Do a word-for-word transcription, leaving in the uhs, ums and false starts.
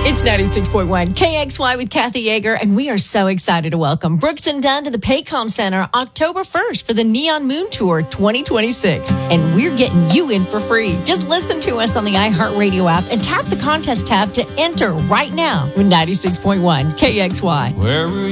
It's ninety-six point one K X Y with Kathy Yeager, and we are so excited to welcome Brooks and Dunn to the Paycom Center October first for the Neon Moon Tour twenty twenty-six. And we're getting you in for free. Just listen to us on the iHeartRadio app and tap the contest tab to enter right now with ninety-six point one K X Y. Where